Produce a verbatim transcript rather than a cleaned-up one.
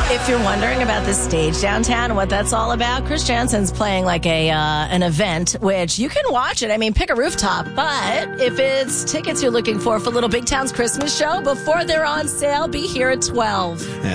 If you're wondering about the stage downtown and what that's all about, Chris Jansen's playing like a uh, an event, which you can watch it. I mean, pick a rooftop. But if it's tickets you're looking for for Little Big Town's Christmas show, before they're on sale, be here at twelve.